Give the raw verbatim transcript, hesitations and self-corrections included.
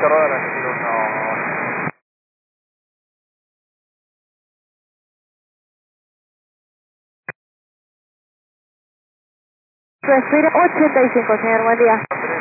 cerrada la turno. Respiro ochenta y cinco, señor, buen día.